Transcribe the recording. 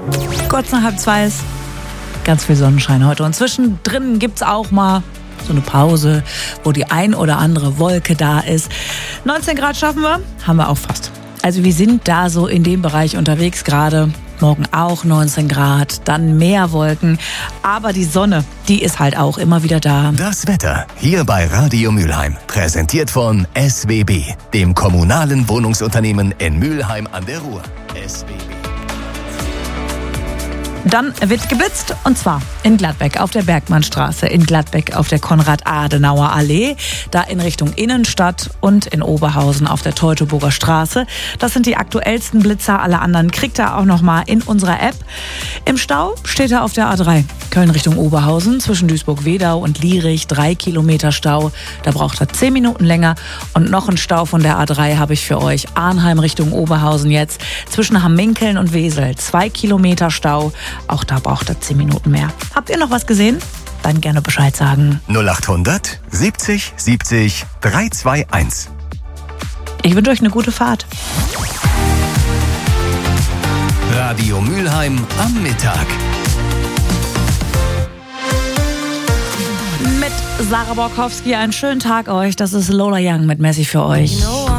Kurz nach 1:30 ist ganz viel Sonnenschein heute. Und zwischendrin gibt's auch mal so eine Pause, wo die ein oder andere Wolke da ist. 19 Grad schaffen wir, haben wir auch fast. Also wir sind da so in dem Bereich unterwegs gerade. Morgen auch 19 Grad, dann mehr Wolken. Aber die Sonne, die ist halt auch immer wieder da. Das Wetter hier bei Radio Mülheim. Präsentiert von SWB, dem kommunalen Wohnungsunternehmen in Mülheim an der Ruhr. SWB. Dann wird geblitzt, und zwar in Gladbeck auf der Bergmannstraße, in Gladbeck auf der Konrad-Adenauer-Allee, da in Richtung Innenstadt und in Oberhausen auf der Teutoburger Straße. Das sind die aktuellsten Blitzer, alle anderen kriegt ihr auch nochmal in unserer App. Im Stau steht er auf der A3, Köln Richtung Oberhausen, zwischen Duisburg-Wedau und Lierich, 3 Kilometer Stau. Da braucht er 10 Minuten länger. Und noch ein Stau von der A3 habe ich für euch. Arnheim Richtung Oberhausen jetzt, zwischen Hamminkeln und Wesel, 2 Kilometer Stau. Auch da braucht er 10 Minuten mehr. Habt ihr noch was gesehen? Dann gerne Bescheid sagen. 0800 70 70 321. Ich wünsche euch eine gute Fahrt. Radio Mülheim am Mittag. Mit Sarah Borkowski einen schönen Tag euch. Das ist Lola Young mit Messi für euch.